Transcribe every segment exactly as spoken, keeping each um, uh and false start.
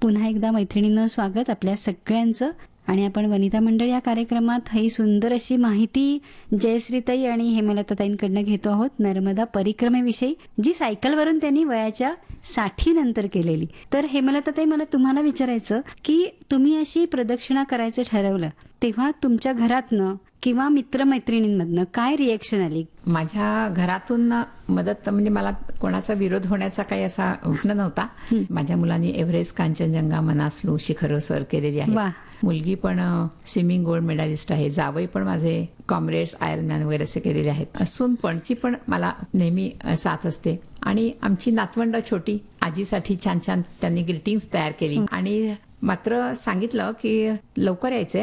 पुन्हा एकदा मैत्रिणींनो स्वागत आपल्या सगळ्यांचं. आणि आपण वनिता मंडळ या कार्यक्रमात ही सुंदर अशी माहिती जयश्रीताई आणि हेमलताताईंकडनं घेतो आहोत नर्मदा परिक्रमेविषयी, जी सायकलवरून त्यांनी वयाच्या साठी नंतर केलेली. तर हेमलताताई, मला तुम्हाला विचारायचं की तुम्ही अशी प्रदक्षिणा करायचं ठरवलं तेव्हा तुमच्या घरातनं किंवा मित्रमैत्रिणींमधनं काय रिएक्शन आली? माझ्या घरातून मदत म्हणजे मला कोणाचा विरोध होण्याचा काही असा प्रश्न नव्हता. माझ्या मुलांनी एव्हरेस्ट, कांचनजंगा, मनासलू, शिखर सर केलेली आहे. मुलगी पण स्विमिंग गोल्ड मेडलिस्ट आहे. जावई पण माझे कॉम्रेड्स, आयर्नमॅन वगैरे असे केलेले आहेत. सून पणची पण मला नेहमी साथ असते. आणि आमची नातवंड छोटी आजीसाठी छान छान त्यांनी ग्रीटिंग्स तयार केली आणि मात्र सांगितलं की लवकर यायचंय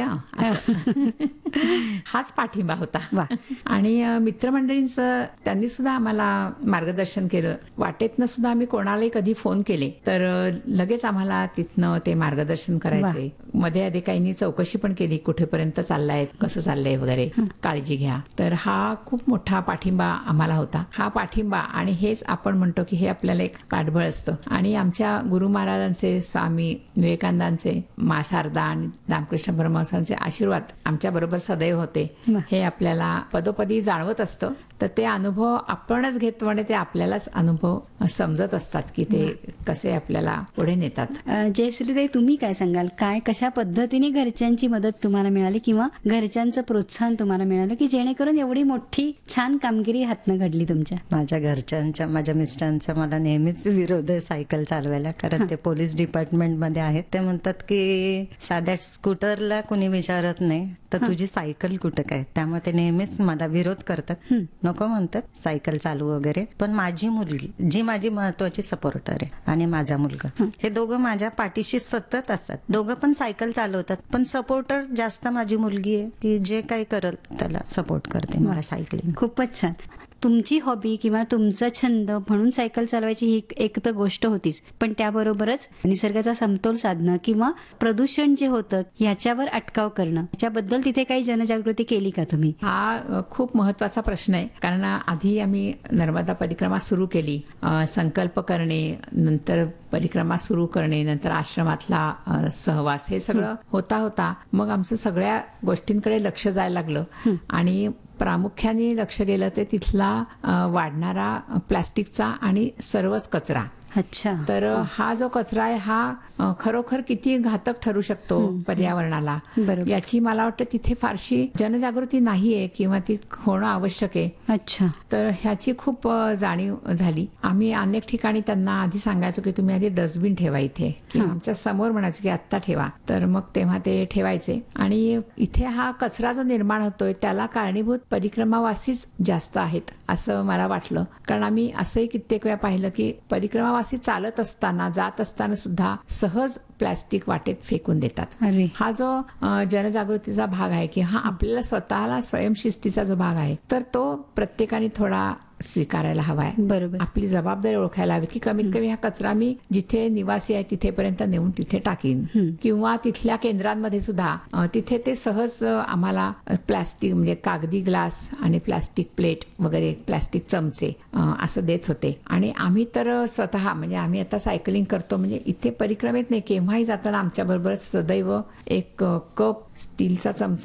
हाच पाठिंबा होता. आणि मित्रमंडळींचं त्यांनी सुद्धा आम्हाला मार्गदर्शन केलं. वाटेतनं सुद्धा आम्ही कोणालाही कधी फोन केले तर लगेच आम्हाला तिथनं ते मार्गदर्शन करायचे. मध्ये आधी काहींनी चौकशी पण केली, कुठेपर्यंत चाललाय, कसं चाललंय वगैरे, काळजी घ्या. तर हा खूप मोठा पाठिंबा आम्हाला होता. हा पाठिंबा आणि हेच आपण म्हणतो की हे आपल्याला एक पाठबळ असतं. आणि आमच्या गुरु महाराजांचे, स्वामी विवेकानंदांचे, मा शारदा आणि रामकृष्ण परमहंसांचे आशीर्वाद आमच्या बरोबर सदैव होते हे आपल्याला पदोपदी जाणवत असतं. तर ते अनुभव आपणच घेतो आणि ते आपल्यालाच अनुभव समजत असतात की ते कसे आपल्याला पुढे नेतात. जयश्रीताई, तुम्ही काय सांगाल? काय कशा पद्धतीने घरच्यांची मदत तुम्हाला मिळाली किंवा घरच्यांचं प्रोत्साहन तुम्हाला मिळालं की जेणेकरून एवढी मोठी छान कामगिरी हातनं घडली तुमच्या? माझ्या घरच्यांच्या, माझ्या मिस्टरांचा मला नेहमीच विरोध आहे सायकल चालवायला, कारण ते पोलीस डिपार्टमेंट मध्ये आहेत. ते म्हणतात की साध्या स्कूटरला कुणी विचारत नाही तर तुझी सायकल कुठं काय, त्यामुळे ते नेहमीच मला विरोध करतात. नको म्हणतात सायकल चालू वगैरे. पण माझी मुलगी, जी माझी महत्वाची सपोर्टर आहे, आणि माझा मुलगा, हे दोघं माझ्या पाठीशी सतत असतात. दोघं पण सायकल चालवतात, पण सपोर्टर जास्त माझी मुलगी आहे, की जे काही करल त्याला सपोर्ट करते मला सायकलिंग. खूपच छान. तुमची हॉबी किंवा तुमचा छंद म्हणून सायकल चालवायची ही एक तर गोष्ट होतीच, पण त्याबरोबरच निसर्गाचा समतोल साधणं किंवा प्रदूषण जे होतं ह्याच्यावर अटकाव करणं, याच्याबद्दल तिथे काही जनजागृती केली का तुम्ही? हा खूप महत्वाचा प्रश्न आहे. कारण आधी आम्ही नर्मदा परिक्रमा सुरू केली, संकल्प करणे, नंतर परिक्रमा सुरू करणे, नंतर आश्रमातला सहवास, हे सगळं होता होता मग आमचं सगळ्या गोष्टींकडे लक्ष जायला लागलं. आणि प्रामुख्याने लक्ष गेलं ते तिथला वाढणारा प्लास्टिकचा आणि सर्वच कचरा. अच्छा. तर हा जो कचरा आहे हा खरोखर किती घातक ठरू शकतो पर्यावरणाला, याची मला वाटतं तिथे फारशी जनजागृती नाहीये किंवा ती होणं आवश्यक आहे. अच्छा. तर ह्याची खूप जाणीव झाली. आम्ही अनेक ठिकाणी त्यांना आधी सांगायचो की तुम्ही आधी डस्टबिन ठेवा इथे, किंवा आमच्या समोर म्हणायचो की आत्ता ठेवा. तर मग तेव्हा ते ठेवायचे. आणि इथे हा कचरा जो निर्माण होतोय त्याला कारणीभूत परिक्रमावासीच जास्त आहेत असं मला वाटलं. कारण आम्ही असंही कित्येक वेळा पाहिलं की परिक्रमावासी चालत असताना, जात असताना सुद्धा सहज प्लास्टिक वाटेत फेकून देतात. हा जो जनजागृतीचा भाग आहे की हा आपल्याला स्वतःला स्वयंशिस्तीचा जो भाग आहे, तर तो प्रत्येकाने थोडा स्वीकारायला हवाय. बरोबर. आपली जबाबदारी ओळखायला हवी की कमीत कमी हा कचरा मी जिथे निवासी आहे तिथेपर्यंत नेऊन तिथे टाकीन, किंवा तिथल्या केंद्रांमध्ये सुद्धा तिथे ते सहज आम्हाला प्लास्टिक म्हणजे कागदी ग्लास आणि प्लास्टिक प्लेट वगैरे, प्लास्टिक चमचे असं देत होते. आणि आम्ही तर स्वतः म्हणजे आम्ही आता सायकलिंग करतो, म्हणजे इथे परिक्रमेत नाही केव्हाही जाताना आमच्या बरोबर सदैव एक कप, स्टीलचा चमचा